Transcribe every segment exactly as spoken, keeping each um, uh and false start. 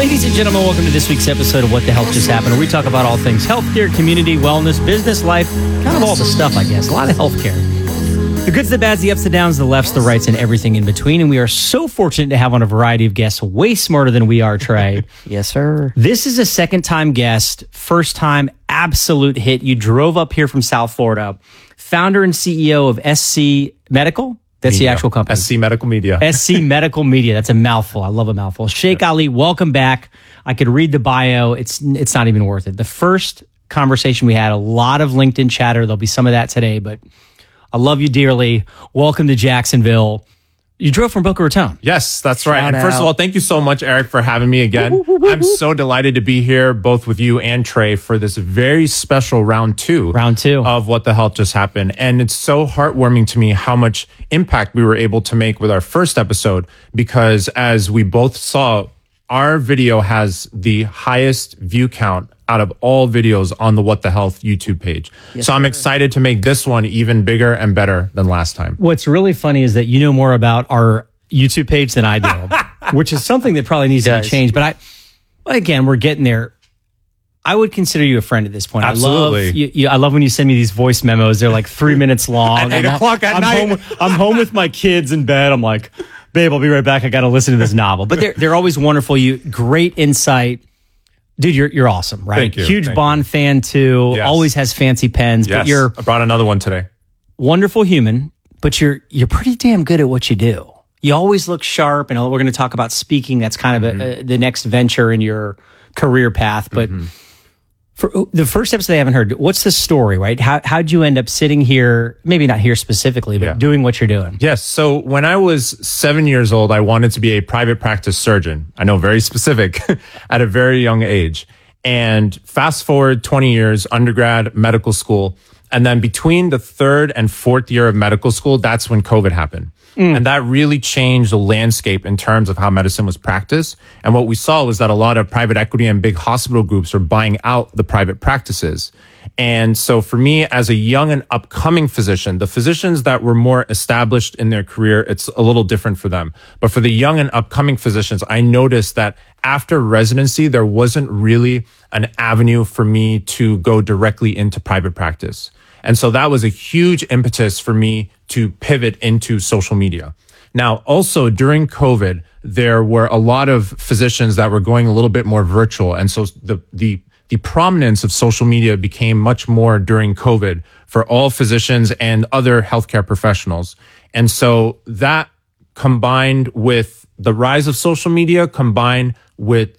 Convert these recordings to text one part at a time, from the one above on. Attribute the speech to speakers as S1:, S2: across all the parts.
S1: Ladies and gentlemen, welcome to this week's episode of What the Health Just Happened, where we talk about all things healthcare, community, wellness, business, life, kind of all the stuff, I guess. A lot of healthcare. The goods, the bads, the ups, the downs, the lefts, the rights, and everything in between. And we are so fortunate to have on a variety of guests way smarter than we are, Trey.
S2: Yes, sir.
S1: This is a second-time guest, first-time absolute hit. You drove up here from South Florida. Founder and C E O of S C Medical. That's
S3: Media.
S1: the actual company.
S3: S C Medical Media.
S1: S C Medical Media. That's a mouthful. I love a mouthful. Sheikh Ali, welcome back. I could read the bio. It's it's not even worth it. The first conversation we had, a lot of LinkedIn chatter. There'll be some of that today, but I love you dearly. Welcome to Jacksonville. You drove from Boca Raton.
S3: Yes, that's right.
S2: Shout
S3: and first
S2: out.
S3: of all, thank you so much, Eric, for having me again. I'm so delighted to be here, both with you and Trey, for this very special round two.
S1: Round two.
S3: Of What the Health Just Happened. And it's so heartwarming to me how much impact we were able to make with our first episode, because as we both saw, our video has the highest view count out of all videos on the What the Health YouTube page.
S2: Yes,
S3: so I'm
S2: sir.
S3: excited to make this one even bigger and better than last time.
S1: What's really funny is that you know more about our YouTube page than I do, which is something that probably needs to be
S2: Does.
S1: changed. But I, but again, we're getting there. I would consider you a friend at this point.
S3: Absolutely.
S1: I love you, you, I love when you send me these voice memos. They're like three minutes long.
S3: At eight
S1: I'm-
S3: o'clock at
S1: I'm
S3: night.
S1: Home, I'm home with my kids in bed. I'm like, babe, I'll be right back. I got to listen to this novel. But they're they're always wonderful. You great insight. Dude, you're you're awesome, right?
S3: Thank you.
S1: Huge
S3: Thank
S1: Bond fan too.
S3: Yes.
S1: Always has fancy pens,
S3: Yes,
S1: but you're
S3: I brought another one today.
S1: wonderful human, but you're you're pretty damn good at what you do. You always look sharp, and we're going to talk about speaking. That's kind of a, a, the next venture in your career path. But for the first episode I haven't heard, what's the story, right? How how'd you end up sitting here? Maybe not here specifically, but
S3: Yeah.
S1: doing what you're doing.
S3: Yes. So when I was seven years old, I wanted to be a private practice surgeon. I know, very specific at a very young age. And fast forward twenty years, undergrad, medical school. And then between the third and fourth year of medical school, that's when COVID happened. And that really changed the landscape in terms of how medicine was practiced. And what we saw was that a lot of private equity and big hospital groups are buying out the private practices. And so for me, as a young and upcoming physician, the physicians that were more established in their career, it's a little different for them. But for the young and upcoming physicians, I noticed that after residency, there wasn't really an avenue for me to go directly into private practice. And so that was a huge impetus for me to pivot into social media. Now, also during COVID, there were a lot of physicians that were going a little bit more virtual. And so the, the, the prominence of social media became much more during COVID for all physicians and other healthcare professionals. And so that combined with the rise of social media, combined with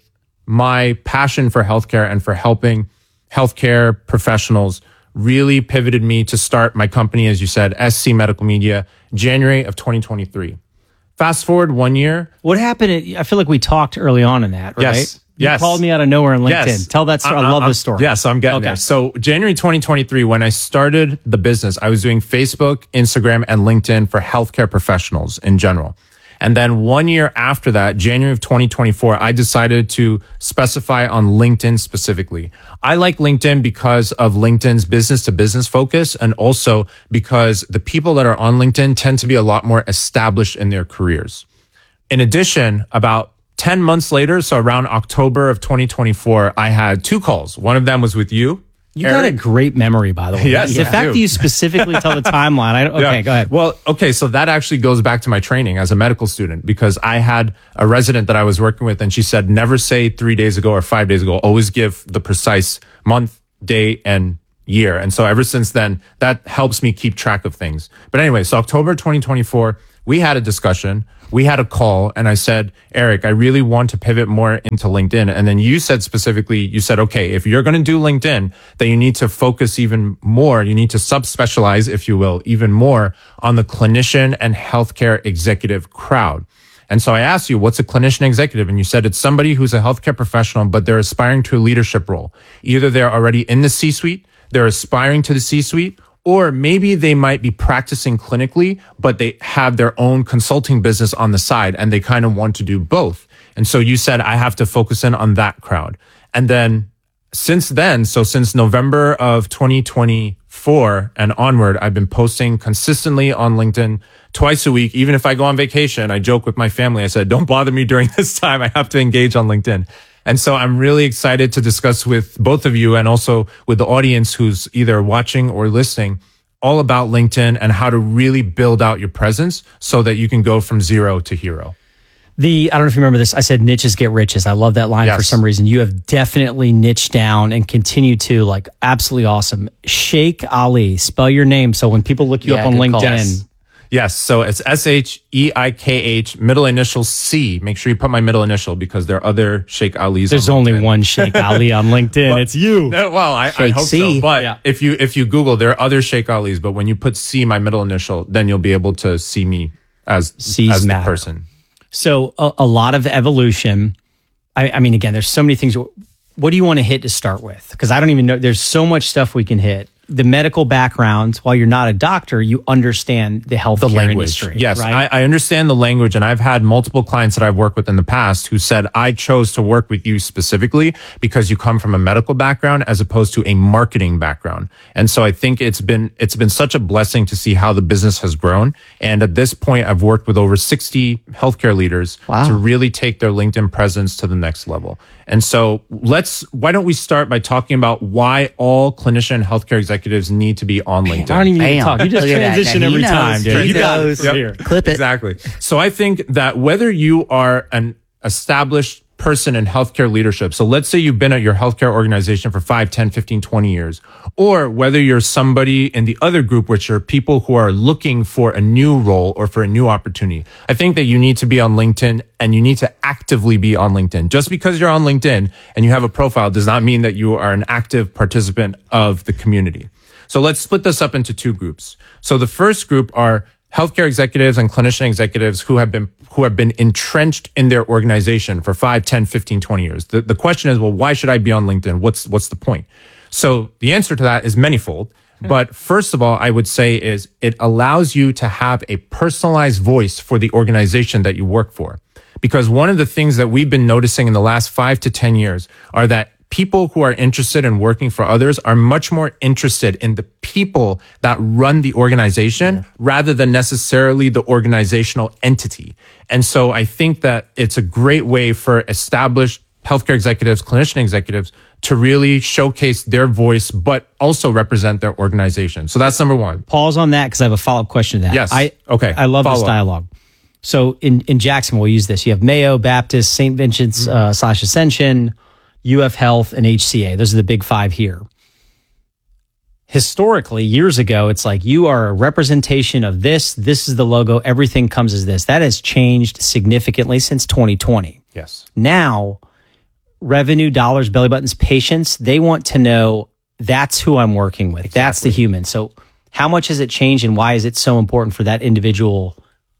S3: my passion for healthcare and for helping healthcare professionals, really pivoted me to start my company, as you said, S C Medical Media, January of twenty twenty-three. Fast forward one year.
S1: What happened? At, I feel like we talked early on in that, right?
S3: Yes.
S1: You
S3: Yes.
S1: called me out of nowhere on LinkedIn.
S3: Yes.
S1: Tell that story. I, love
S3: I'm-
S1: this story.
S3: Yeah, so I'm getting
S1: Okay.
S3: there. So January twenty twenty-three, when I started the business, I was doing Facebook, Instagram, and LinkedIn for healthcare professionals in general. And then one year after that, January of twenty twenty-four, I decided to specify on LinkedIn specifically. I like LinkedIn because of LinkedIn's business to business focus, and also because the people that are on LinkedIn tend to be a lot more established in their careers. In addition, about ten months later, so around October of twenty twenty-four, I had two calls. One of them was with you.
S1: You got a
S3: Eric.
S1: great memory, by the way.
S3: Yes,
S1: the
S3: I
S1: fact
S3: do.
S1: that you specifically tell the timeline. I don't, okay,
S3: Yeah.
S1: go ahead.
S3: Well, okay, so that actually goes back to my training as a medical student, because I had a resident that I was working with, and she said, never say three days ago or five days ago. Always give the precise month, day, and year. And so ever since then, that helps me keep track of things. But anyway, so October twenty twenty-four, we had a discussion. We had a call, and I said, Eric, I really want to pivot more into LinkedIn. And then you said specifically, you said, okay, if you're going to do LinkedIn, then you need to focus even more. You need to subspecialize, if you will, even more on the clinician and healthcare executive crowd. And so I asked you, what's a clinician executive? And you said it's somebody who's a healthcare professional, but they're aspiring to a leadership role. Either they're already in the C-suite, they're aspiring to the C-suite, or maybe they might be practicing clinically, but they have their own consulting business on the side and they kind of want to do both. And so you said, I have to focus in on that crowd. And then since then, so since November of twenty twenty-four and onward, I've been posting consistently on LinkedIn twice a week. Even if I go on vacation, I joke with my family. I said, don't bother me during this time. I have to engage on LinkedIn. And so I'm really excited to discuss with both of you and also with the audience who's either watching or listening all about LinkedIn and how to really build out your presence so that you can go from zero to hero.
S1: The, I don't know if you remember this, I said niches get riches. I love that line
S3: Yes.
S1: for some reason. You have definitely niched down and continue to, like, absolutely awesome. Sheikh Ali, spell your name so when people look you
S2: Yeah,
S1: up on
S2: good call.
S1: LinkedIn.
S3: Yes. Yes. So it's S H E I K H, middle initial C. Make sure you put my middle initial because there are other Sheikh Alis.
S1: There's
S3: on
S1: only
S3: LinkedIn.
S1: one Sheikh Ali on LinkedIn. It's you.
S3: No, well, I, I
S2: Sheikh
S3: hope
S2: C.
S3: so. But
S1: Yeah.
S3: if you if you Google, there are other Sheikh Alis. But when you put C, my middle initial, then you'll be able to see me as
S1: C's
S3: as the
S1: matter.
S3: person.
S1: So a, a lot of evolution. I, I mean, again, there's so many things. What do you want to hit to start with? Because I don't even know. There's so much stuff we can hit. The medical background, while you're not a doctor, you understand the healthcare
S3: The language.
S1: industry.
S3: Yes,
S1: right?
S3: I, I understand the language, and I've had multiple clients that I've worked with in the past who said, I chose to work with you specifically because you come from a medical background as opposed to a marketing background. And so I think it's been, it's been such a blessing to see how the business has grown. And at this point, I've worked with over sixty healthcare leaders
S2: Wow.
S3: to really take their LinkedIn presence to the next level. And so let's, why don't we start by talking about why all clinician and healthcare executives need to be on LinkedIn?
S1: I don't even need to
S2: Bam.
S1: talk. You just
S2: Look at that.
S1: transition
S2: Now he
S1: every
S2: knows.
S1: time, dude.
S2: He
S1: You got
S2: knows.
S1: it.
S2: Yep.
S1: Here.
S2: Clip it.
S3: Exactly. So I think that whether you are an established person in healthcare leadership, so let's say you've been at your healthcare organization for five, ten, fifteen, twenty years, or whether you're somebody in the other group, which are people who are looking for a new role or for a new opportunity, I think that you need to be on LinkedIn and you need to actively be on LinkedIn. Just because you're on LinkedIn and you have a profile does not mean that you are an active participant of the community. So let's split this up into two groups. So the first group are healthcare executives and clinician executives who have been who have been entrenched in their organization for five, ten, fifteen, twenty years. The, the question is, well, why should I be on LinkedIn? What's what's the point? So the answer to that is manifold. But first of all, I would say is it allows you to have a personalized voice for the organization that you work for. Because one of the things that we've been noticing in the last five to ten years are that people who are interested in working for others are much more interested in the people that run the organization yeah. rather than necessarily the organizational entity. And so I think that it's a great way for established healthcare executives, clinician executives to really showcase their voice, but also represent their organization. So that's number one.
S1: Pause on that because I have a follow-up question to that.
S3: Yes.
S1: I,
S3: okay.
S1: I love
S3: Follow
S1: this
S3: up.
S1: dialogue. So in, in Jackson, we'll use this. You have Mayo, Baptist, Saint Vincent's mm-hmm. uh, slash Ascension, U F Health, and H C A. Those are the big five here. Historically, years ago, it's like you are a representation of this. This is the logo. Everything comes as this. That has changed significantly since twenty twenty.
S3: Yes.
S1: Now, revenue, dollars, belly buttons, patients, they want to know that's who I'm working with. Exactly. That's the human. So how much has it changed and why is it so important for that individual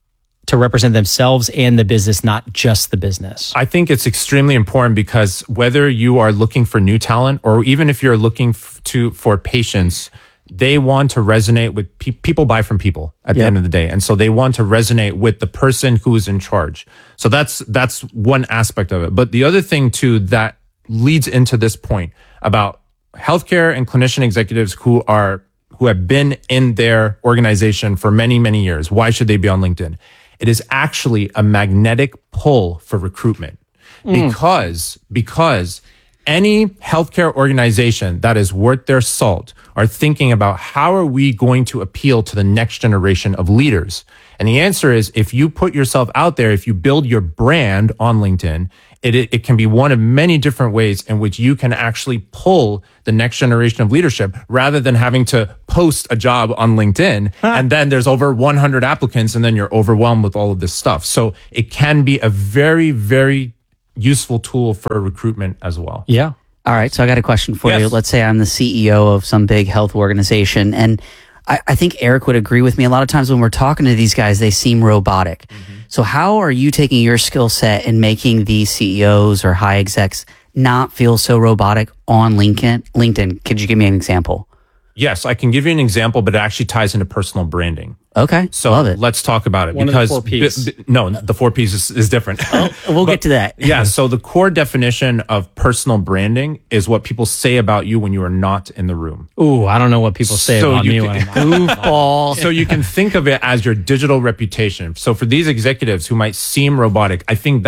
S1: to represent themselves and the business, not just the business?
S3: I think it's extremely important because whether you are looking for new talent or even if you're looking f- to for patients, they want to resonate with pe- people buy from people at
S1: Yep.
S3: the end of the day. And so they want to resonate with the person who is in charge. So that's that's one aspect of it. But the other thing too that leads into this point about healthcare and clinician executives who are who have been in their organization for many, many years. Why should they be on LinkedIn? It is actually a magnetic pull for recruitment mm. because, because any healthcare organization that is worth their salt are thinking about how are we going to appeal to the next generation of leaders? And the answer is if you put yourself out there, if you build your brand on LinkedIn, it, it, it can be one of many different ways in which you can actually pull the next generation of leadership rather than having to post a job on LinkedIn. Huh. And then there's over one hundred applicants and then you're overwhelmed with all of this stuff. So it can be a very, very useful tool for recruitment as well.
S1: Yeah.
S2: All right. So I got a question for
S3: Yes.
S2: you. Let's say I'm the C E O of some big health organization. And I, I think Eric would agree with me. A lot of times when we're talking to these guys, they seem robotic. Mm-hmm. So how are you taking your skill set and making these C E Os or high execs not feel so robotic on LinkedIn? LinkedIn, could you give me an example?
S3: Yes, I can give you an example, but it actually ties into personal branding.
S2: Okay.
S3: So
S2: Love it.
S3: let's talk about it
S1: One
S3: because
S1: of the four Ps.
S3: b- b- no, the four Ps is, is different.
S2: Oh, we'll
S3: But,
S2: get to that.
S3: yeah. So the core definition of personal branding is what people say about you when you are not in the room.
S1: Ooh, I don't know what people say
S3: So
S1: about
S3: you
S1: me
S3: can-
S1: when I'm
S2: Goofball.
S3: So you can think of it as your digital reputation. So for these executives who might seem robotic, I think that's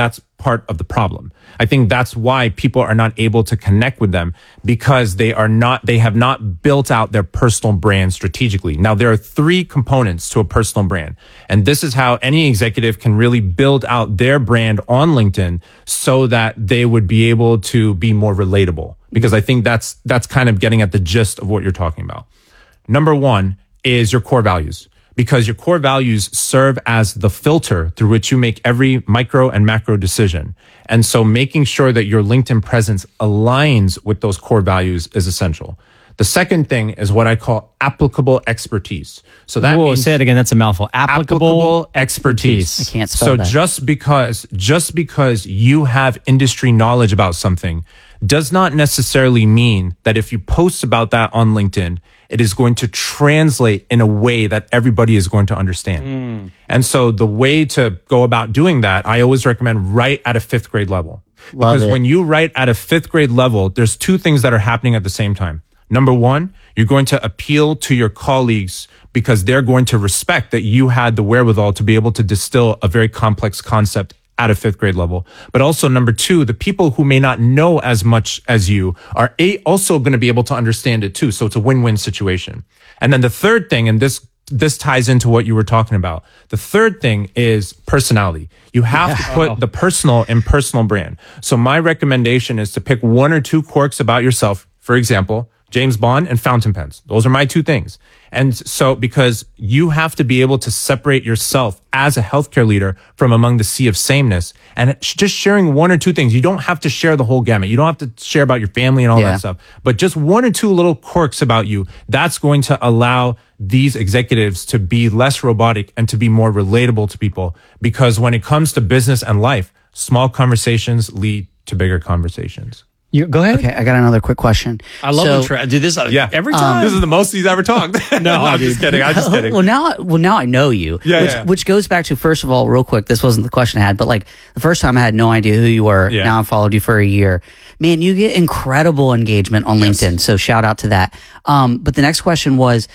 S3: part of the problem. I think that's why people are not able to connect with them, because they are not, they have not built out their personal brand strategically. Now, there are three components to a personal brand. And this is how any executive can really build out their brand on LinkedIn so that they would be able to be more relatable. Because I think that's, that's kind of getting at the gist of what you're talking about. Number one is your core values, because your core values serve as the filter through which you make every micro and macro decision. And so making sure that your LinkedIn presence aligns with those core values is essential. The second thing is what I call applicable expertise. So that
S1: Whoa,
S3: means
S1: say it again. That's a mouthful. Applicable,
S3: applicable expertise.
S2: I can't spell
S3: so
S2: that.
S3: just because, just because you have industry knowledge about something does not necessarily mean that if you post about that on LinkedIn, it is going to translate in a way that everybody is going to understand. Mm. And so the way to go about doing that, I always recommend write at a fifth grade level.
S2: Love
S3: because
S2: it.
S3: when you write at a fifth grade level, there's two things that are happening at the same time. Number one, you're going to appeal to your colleagues because they're going to respect that you had the wherewithal to be able to distill a very complex concept at a fifth grade level. But also number two, the people who may not know as much as you are a, also going to be able to understand it too. So it's a win-win situation. And then the third thing, and this this ties into what you were talking about. The third thing is personality. You have yeah. to put the personal in personal brand. So my recommendation is to pick one or two quirks about yourself. For example, James Bond and fountain pens. Those are my two things. And so because you have to be able to separate yourself as a healthcare leader from among the sea of sameness, and just sharing one or two things. You don't have to share the whole gamut. You don't have to share about your family and all
S2: yeah.
S3: that stuff, but just one or two little quirks about you. That's going to allow these executives to be less robotic and to be more relatable to people. Because when it comes to business and life, small conversations lead to bigger conversations.
S1: You, go ahead.
S2: Okay, I got another quick question.
S1: I love
S2: so,
S1: the tra- do this
S3: Yeah.
S1: every time.
S3: Um, this is the most he's ever talked. no, no, I'm just kidding. I'm just kidding.
S2: Well, now, well, now I know you.
S3: Yeah,
S2: which,
S3: yeah.
S2: which goes back to, first of all, real quick, this wasn't the question I had, but like the first time I had no idea who you were.
S3: Yeah.
S2: Now I followed you for a year. Man, you get incredible engagement on
S3: Yes.
S2: LinkedIn. So shout out to that. Um, but the next question was,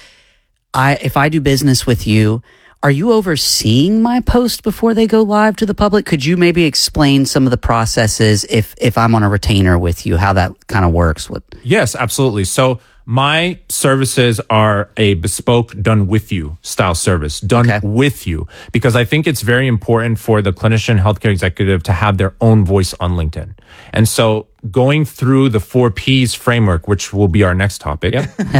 S2: I if I do business with you, are you overseeing my post before they go live to the public? Could you maybe explain some of the processes if if I'm on a retainer with you, how that kind of works? With
S3: Yes, absolutely. So my services are a bespoke done with you style service, done
S2: Okay.
S3: with you, because I think it's very important for the clinician healthcare executive to have their own voice on LinkedIn. And so going through the four P's framework, which will be our next topic.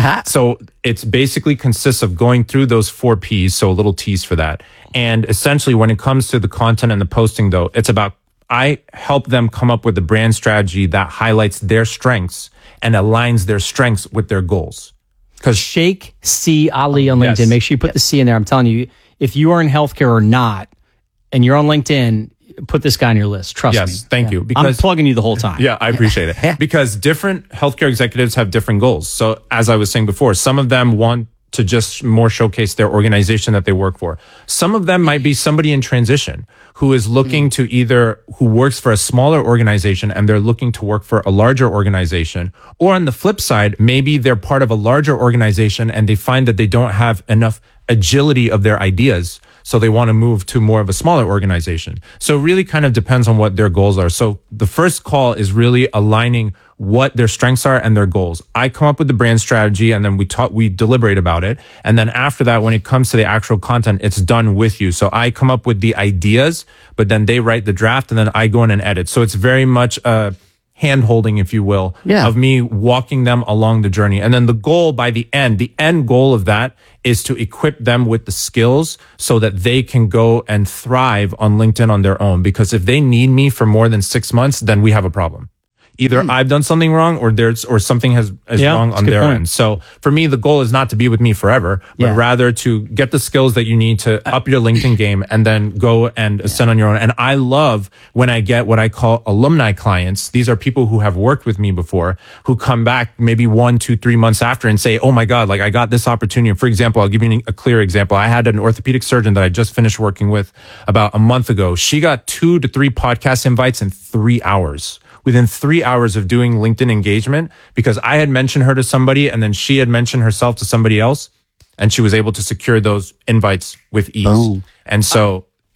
S3: So it's basically consists of going through those four P's. So a little tease for that. And essentially when it comes to the content and the posting though, it's about, I help them come up with a brand strategy that highlights their strengths and aligns their strengths with their goals. Because
S1: Sheikh C. Ali on LinkedIn.
S3: Yes.
S1: Make sure you put the C in there. I'm telling you, if you are in healthcare or not, and you're on LinkedIn, put this guy on your list. Trust me.
S3: Yes, thank you.
S1: I'm
S3: Because
S1: plugging you the whole time.
S3: Yeah, I appreciate it. Because different healthcare executives have different goals. So as I was saying before, some of them want to just more showcase their organization that they work for. Some of them might be somebody in transition who is looking to either, who works for a smaller organization and they're looking to work for a larger organization. Or on the flip side, maybe they're part of a larger organization and they find that they don't have enough agility of their ideas. So they want to move to more of a smaller organization. So it really kind of depends on what their goals are. So the first call is really aligning what their strengths are and their goals. I come up with the brand strategy and then we talk, we deliberate about it. And then after that, when it comes to the actual content, it's done with you. So I come up with the ideas, but then they write the draft and then I go in and edit. So it's very much a hand holding, if you will,
S2: Yeah.
S3: of me walking them along the journey. And then the goal by the end, the end goal of that is to equip them with the skills so that they can go and thrive on LinkedIn on their own. Because if they need me for more than six months, then we have a problem. Either I've done something wrong or there's, or something has, is
S1: Yeah,
S3: wrong
S1: that's a
S3: on
S1: good
S3: their
S1: point.
S3: end. So for me, the goal is not to be with me forever, but
S2: Yeah.
S3: rather to get the skills that you need to up your LinkedIn game and then go and ascend on your own. And I love when I get what I call alumni clients. These are people who have worked with me before, who come back maybe one, two, three months after and say, oh my God, like I got this opportunity. For example, I'll give you a clear example. I had an orthopedic surgeon that I just finished working with about a month ago. She got two to three podcast invites in three hours. Within three hours of doing LinkedIn engagement, because I had mentioned her to somebody and then she had mentioned herself to somebody else and she was able to secure those invites with ease.
S2: Boom.
S3: And so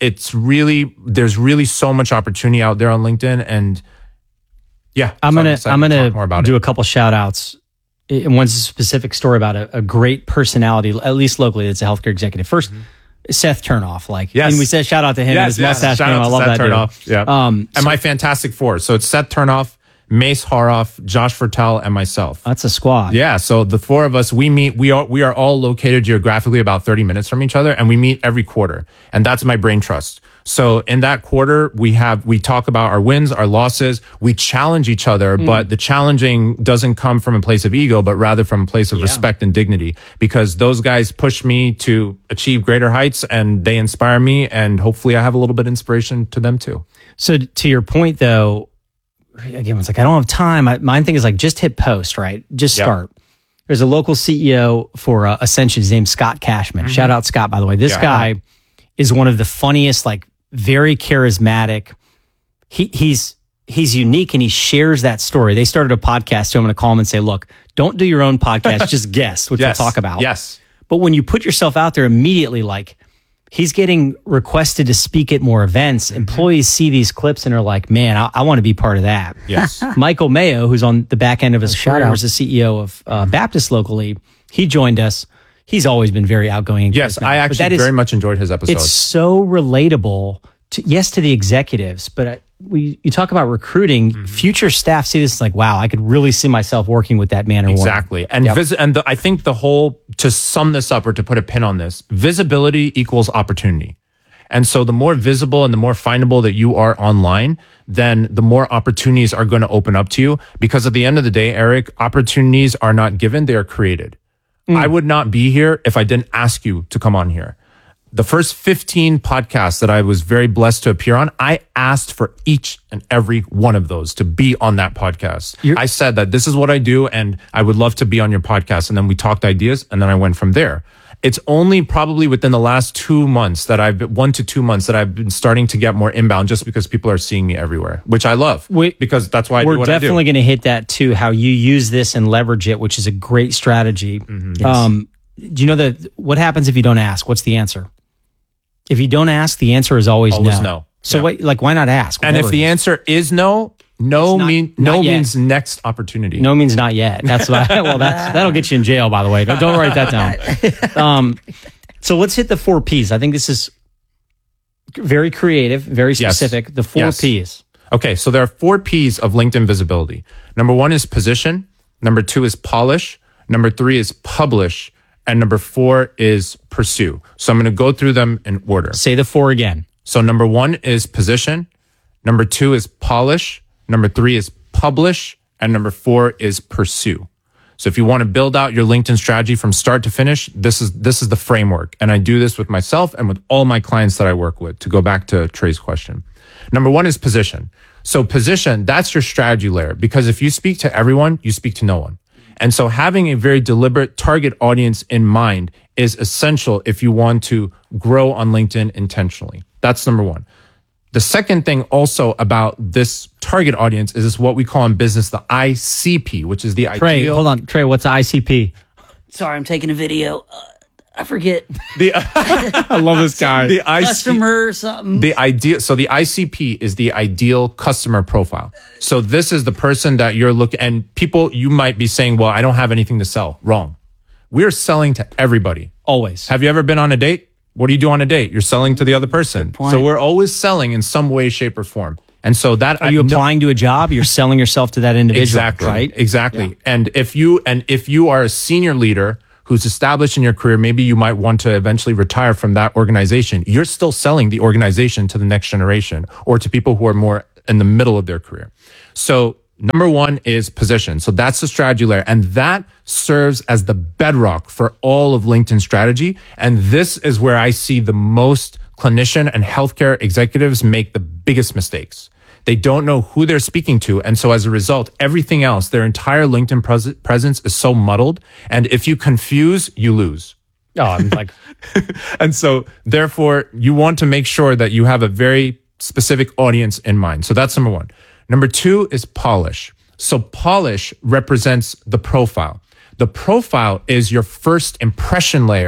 S3: it's really, there's really so much opportunity out there on LinkedIn. And yeah,
S1: I'm
S3: so
S1: going to, I'm going
S3: talk more about
S1: to do
S3: it.
S1: a couple shout outs. And one's a specific story about a, a great personality, at least locally, that's a healthcare executive. First, mm-hmm. Seth Turnoff. Like,
S3: yes.
S1: and we said shout out to him
S3: yes,
S1: and his
S3: yes.
S1: mustache.
S3: Shout
S1: name.
S3: out
S1: I
S3: to
S1: love
S3: Seth
S1: that
S3: Turnoff.
S1: dude.
S3: Yeah.
S1: Um,
S3: and
S1: so,
S3: my Fantastic Four. So it's Seth Turnoff, Mace Haroff, Josh Fertel, and myself.
S1: That's a squad.
S3: Yeah. So the four of us, we meet, we are, we are all located geographically about thirty minutes from each other, and we meet every quarter. And that's my brain trust. So in that quarter, we have, we talk about our wins, our losses. We challenge each other, mm. but the challenging doesn't come from a place of ego, but rather from a place of yeah. respect and dignity, because those guys push me to achieve greater heights and they inspire me. And hopefully I have a little bit of inspiration to them too.
S1: So to your point though, again, it's like, I don't have time. I, my thing is like, just hit post, right? Just
S3: yep.
S1: start. There's a local C E O for uh, Ascension. His name's Scott Cashman. Mm-hmm. Shout out Scott, by the way. This yeah. guy is one of the funniest, like very charismatic. He he's, he's unique and he shares that story. They started a podcast, so I'm going to call him and say, look, don't do your own podcast. Just guess what
S3: yes.
S1: we'll talk about.
S3: Yes.
S1: But when you put yourself out there immediately, like, he's getting requested to speak at more events. Mm-hmm. Employees see these clips and are like, man, I, I want to be part of that.
S3: Yes.
S1: Michael Mayo, who's on the back end of his
S2: oh,
S1: career, was the C E O of uh, Baptist locally. He joined us. He's always been very outgoing. And
S3: yes, I actually very is, much enjoyed his episode.
S1: It's so relatable, to, yes, to the executives, but I, we you talk about recruiting, mm-hmm. future staff see this like, wow, I could really see myself working with that man or woman.
S3: Exactly. And yep. vis- and the, I think the whole, to sum this up or to put a pin on this, visibility equals opportunity. And so the more visible and the more findable that you are online, then the more opportunities are going to open up to you. Because at the end of the day, Eric, opportunities are not given, they are created. Mm. I would not be here if I didn't ask you to come on here. The first fifteen podcasts that I was very blessed to appear on, I asked for each and every one of those to be on that podcast. You're- I said that this is what I do and I would love to be on your podcast. And then we talked ideas and then I went from there. It's only probably within the last two months that I've been, one to two months that I've been starting to get more inbound just because people are seeing me everywhere, which I love we, because that's why I
S1: we're
S3: do what
S1: definitely
S3: I do.
S1: going to hit that too, how you use this and leverage it, which is a great strategy. Mm-hmm. Yes. Um, do you know that what happens if you don't ask? What's the answer? If you don't ask, the answer is always,
S3: always
S1: no.
S3: no.
S1: So
S3: yeah.
S1: wait, like, why not ask?
S3: And if the answer is no, no not, mean no yet. means next opportunity.
S1: No means not yet. That's why. Well, that's that'll get you in jail. By the way, don't, don't write that down. Um, so let's hit the four P's. I think this is very creative, very specific. Yes. The four yes. P's.
S3: Okay, so there are four P's of LinkedIn visibility. Number one is position. Number two is polish. Number three is publish. And number four is pursue. So I'm going to go through them in order.
S1: Say the four again.
S3: So number one is position. Number two is polish. Number three is publish. And number four is pursue. So if you want to build out your LinkedIn strategy from start to finish, this is, this is the framework. And I do this with myself and with all my clients that I work with, to go back to Trey's question. Number one is position. So position, that's your strategy layer, because if you speak to everyone, you speak to no one. And so having a very deliberate target audience in mind is essential if you want to grow on LinkedIn intentionally. That's number one. The second thing also about this target audience is what we call in business the I C P, which is the
S1: Trey,
S3: ideal.
S1: Hold on, Trey, what's the I C P?
S2: Sorry, I'm taking a video. Uh, I forget.
S3: The,
S1: I love this guy.
S3: The I C P,
S2: customer something.
S3: The ideal. So the I C P is the ideal customer profile. So this is the person that you're looking, and people, you might be saying, well, I don't have anything to sell. Wrong. We're selling to everybody.
S1: Always.
S3: Have you ever been on a date? What do you do on a date? You're selling to the other person. So we're always selling in some way, shape, or form. And so that
S1: are you
S3: I,
S1: applying no, to a job? You're selling yourself to that individual,
S3: exactly,
S1: right?
S3: Exactly.
S1: Yeah.
S3: And if you and if you are a senior leader who's established in your career, maybe you might want to eventually retire from that organization. You're still selling the organization to the next generation or to people who are more in the middle of their career. So number one is position. So that's the strategy layer. And that serves as the bedrock for all of LinkedIn strategy. And this is where I see the most clinician and healthcare executives make the biggest mistakes. They don't know who they're speaking to. And so as a result, everything else, their entire LinkedIn pres- presence is so muddled. And if you confuse, you lose.
S1: Oh, I'm like,
S3: and so therefore you want to make sure that you have a very specific audience in mind. So that's number one. Number two is polish. So polish represents the profile. The profile is your first impression layer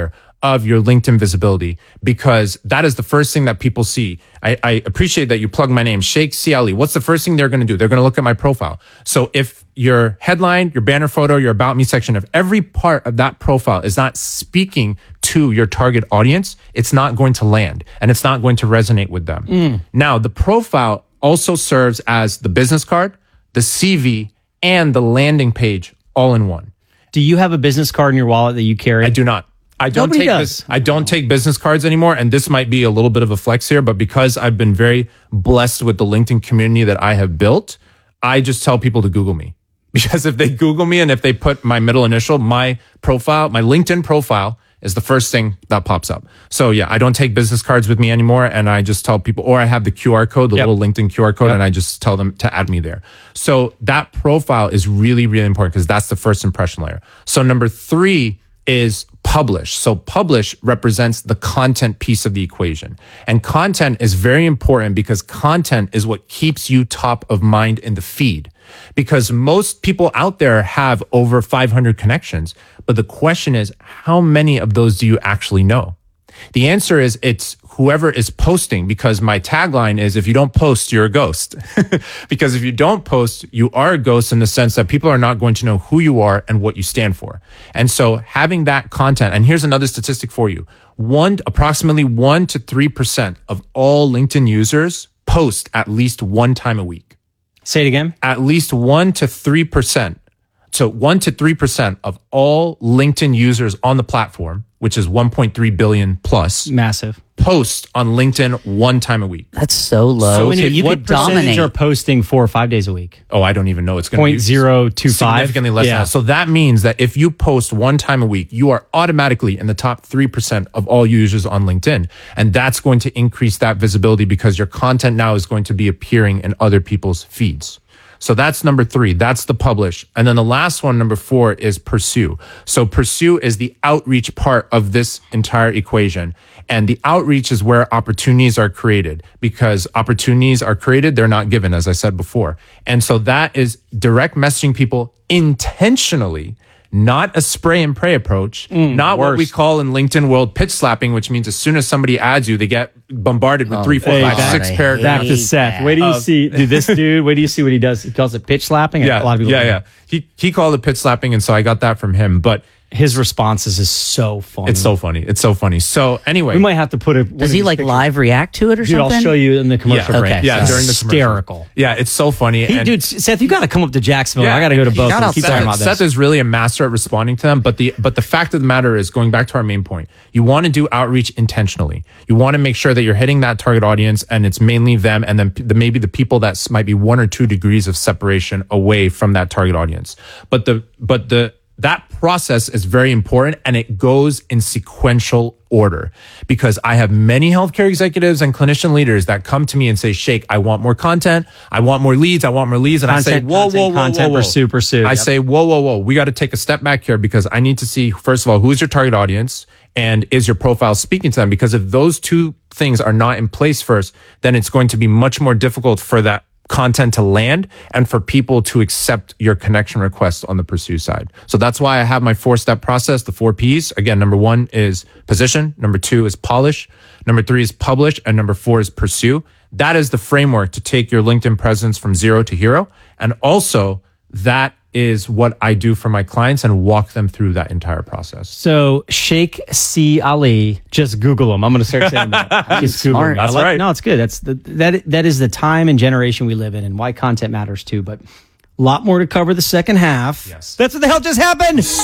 S3: of your LinkedIn visibility, because that is the first thing that people see. I, I appreciate that you plug my name, Sheikh C. Ali. What's the first thing they're going to do? They're going to look at my profile. So if your headline, your banner photo, your about me section, if every part of that profile is not speaking to your target audience, it's not going to land and it's not going to resonate with them. Mm. Now, the profile also serves as the business card, the C V, and the landing page all in one.
S1: Do you have a business card in your wallet that you carry?
S3: I do not. I don't
S1: Nobody
S3: take
S1: does.
S3: this, I don't take business cards anymore, and this might be a little bit of a flex here, but because I've been very blessed with the LinkedIn community that I have built, I just tell people to Google me. Because if they Google me and if they put my middle initial, my profile, my LinkedIn profile is the first thing that pops up. So yeah, I don't take business cards with me anymore, and I just tell people, or I have the Q R code, the
S1: Yep.
S3: little LinkedIn Q R code,
S1: Yep.
S3: and I just tell them to add me there. So that profile is really, really important because that's the first impression layer. So number three is publish. So publish represents the content piece of the equation. And content is very important because content is what keeps you top of mind in the feed. Because most people out there have over five hundred connections. But the question is, how many of those do you actually know? The answer is it's whoever is posting, because my tagline is, if you don't post, you're a ghost. Because if you don't post, you are a ghost in the sense that people are not going to know who you are and what you stand for. And so having that content, and here's another statistic for you. One, approximately one to three percent of all LinkedIn users post at least one time a week.
S1: Say it again.
S3: At least one to three percent. So one to three percent of all LinkedIn users on the platform, which is one point three billion plus,
S1: Massive.
S3: post on LinkedIn one time a week.
S2: That's so low.
S1: So when you,
S2: you
S1: what
S2: could
S1: percentage
S2: dominate.
S1: are posting four or five days a week?
S3: Oh, I don't even know. It's going to
S1: Point
S3: be
S1: zero two five.
S3: significantly less
S1: Yeah.
S3: than that. So that means that if you post one time a week, you are automatically in the top three percent of all users on LinkedIn. And that's going to increase that visibility because your content now is going to be appearing in other people's feeds. So that's number three. That's the publish. And then the last one, number four, is pursue. So pursue is the outreach part of this entire equation. And the outreach is where opportunities are created, because opportunities are created, they're not given, as I said before. And so that is direct messaging people intentionally, not a spray and pray approach, mm, not worse. What we call in LinkedIn world pitch slapping, which means as soon as somebody adds you, they get bombarded with oh, three, four, hey, five, six
S2: I
S3: paragraphs.
S1: Back to Seth. Wait do you um, see, dude, this dude, wait do you see what he does? He calls it pitch slapping.
S3: Yeah,
S1: a lot of people
S3: yeah, yeah. He, he called it pitch slapping, and so I got that from him. But
S1: his responses is so funny.
S3: It's so funny. It's so funny. So anyway,
S1: we might have to put a.
S2: Does he like pictures. live react to it or
S1: dude,
S2: something?
S1: I'll show you in the commercial
S3: yeah,
S1: break.
S2: Okay.
S3: Yeah,
S1: it's
S3: during the
S1: hysterical.
S3: Commercial. Yeah, it's so funny.
S1: He,
S3: and
S1: dude, Seth, you got to come up to Jacksonville.
S3: Yeah,
S1: I got to go to both.
S3: Shout out
S1: keep
S3: Seth,
S1: talking about
S3: Seth
S1: this.
S3: is really a master at responding to them. But the but the fact of the matter is, going back to our main point, you want to do outreach intentionally. You want to make sure that you're hitting that target audience, and it's mainly them, and then the, maybe the people that might be one or two degrees of separation away from that target audience. But the but the that process is very important, and it goes in sequential order, because I have many healthcare executives and clinician leaders that come to me and say, Sheikh, I want more content. I want more leads. I want more leads. And
S1: content,
S3: I say, whoa,
S1: content,
S3: whoa, whoa,
S1: content,
S3: whoa, whoa.
S1: pursue, pursue.
S3: I
S1: yep.
S3: say, whoa, whoa, whoa. We got to take a step back here, because I need to see, first of all, who's your target audience, and is your profile speaking to them? Because if those two things are not in place first, then it's going to be much more difficult for that content to land and for people to accept your connection request on the pursue side. So that's why I have my four step process, the four P's. Again, number one is position. Number two is polish. Number three is publish. And number four is pursue. That is the framework to take your LinkedIn presence from zero to hero. And also that is what I do for my clients and walk them through that entire process.
S1: So Sheikh C. Ali, just Google him. I'm going to start saying that. Just Google him.
S3: That's
S1: like,
S3: right.
S1: No, it's good. That's the, that, that is the time and generation we live in, and why content matters too. But a lot more to cover the second half.
S3: Yes.
S1: That's what the hell just happened.